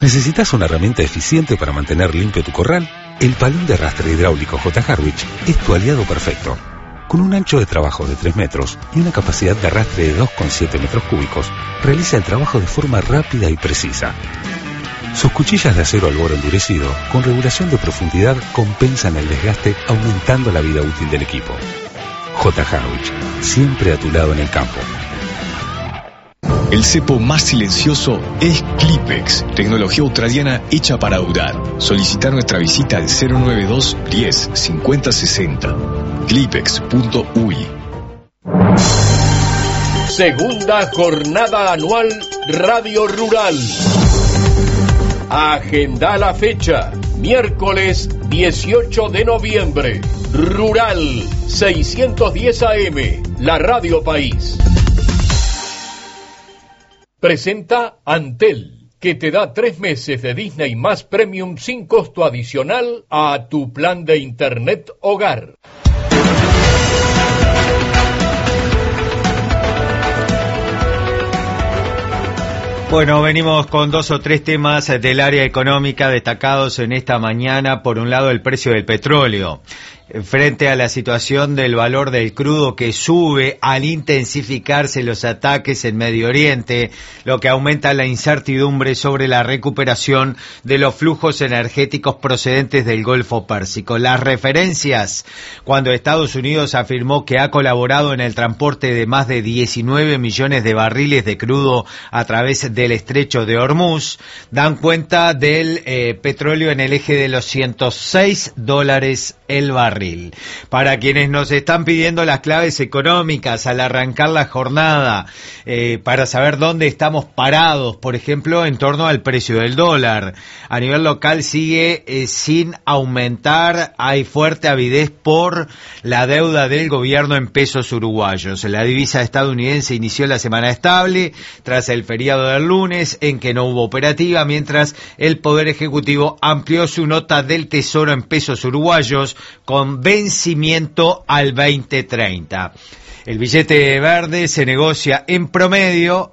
¿Necesitas una herramienta eficiente para mantener limpio tu corral? El palón de arrastre hidráulico J. Harwich es tu aliado perfecto. Con un ancho de trabajo de 3 metros y una capacidad de arrastre de 2,7 metros cúbicos, realiza el trabajo de forma rápida y precisa. Sus cuchillas de acero al borde endurecido, con regulación de profundidad, compensan el desgaste, aumentando la vida útil del equipo. J. Harwich, siempre a tu lado en el campo. El cepo más silencioso es Clipex, tecnología australiana hecha para durar. Solicita nuestra visita al 092 10 50 60. Clipex.uy. Segunda jornada anual Radio Rural. Agenda la fecha, miércoles 18 de noviembre. Rural 610 AM, la Radio País. Presenta Antel, que te da 3 meses de Disney más Premium sin costo adicional a tu plan de Internet hogar. Bueno, venimos con 2 o 3 temas del área económica destacados en esta mañana. Por un lado, el precio del petróleo. Frente a la situación del valor del crudo que sube al intensificarse los ataques en Medio Oriente, lo que aumenta la incertidumbre sobre la recuperación de los flujos energéticos procedentes del Golfo Pérsico. Las referencias, cuando Estados Unidos afirmó que ha colaborado en el transporte de más de 19 millones de barriles de crudo a través del estrecho de Hormuz, dan cuenta del petróleo en el eje de los $106 el barril. Para quienes nos están pidiendo las claves económicas al arrancar la jornada, para saber dónde estamos parados, por ejemplo, en torno al precio del dólar. A nivel local sigue sin aumentar, hay fuerte avidez por la deuda del gobierno en pesos uruguayos. La divisa estadounidense inició la semana estable tras el feriado del lunes, en que no hubo operativa, mientras el Poder Ejecutivo amplió su nota del Tesoro en pesos uruguayos con vencimiento al 2030. El billete verde se negocia en promedio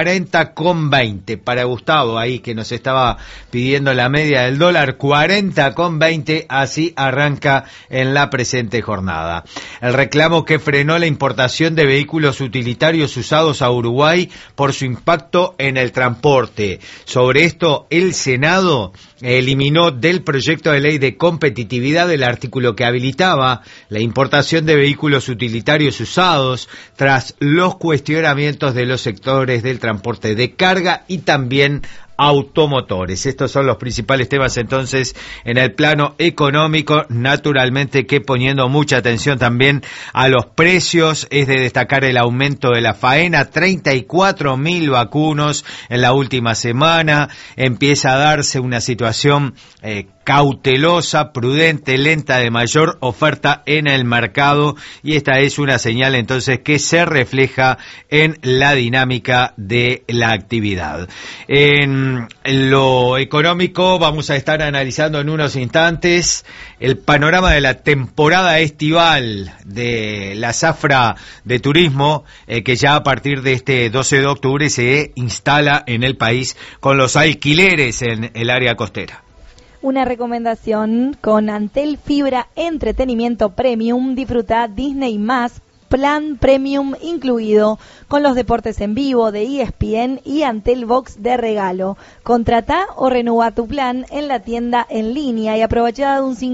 40,20. Para Gustavo ahí que nos estaba pidiendo la media del dólar, 40,20, así arranca en la presente jornada. El reclamo que frenó la importación de vehículos utilitarios usados a Uruguay por su impacto en el transporte. Sobre esto, el Senado eliminó del proyecto de ley de competitividad el artículo que habilitaba la importación de vehículos utilitarios usados tras los cuestionamientos de los sectores del transporte de carga y también automotores. Estos son los principales temas entonces en el plano económico, naturalmente que poniendo mucha atención también a los precios. Es de destacar el aumento de la faena, 34.000 vacunos en la última semana. Empieza a darse una situación cautelosa, prudente, lenta, de mayor oferta en el mercado, y esta es una señal entonces que se refleja en la dinámica de la actividad. En lo económico vamos a estar analizando en unos instantes el panorama de la temporada estival de la zafra de turismo, que ya a partir de este 12 de octubre se instala en el país con los alquileres en el área costera. Una recomendación: con Antel Fibra Entretenimiento Premium, disfruta Disney+, plan Premium incluido, con los deportes en vivo de ESPN y Antel Box de regalo. Contratá o renueva tu plan en la tienda en línea y aprovecha de un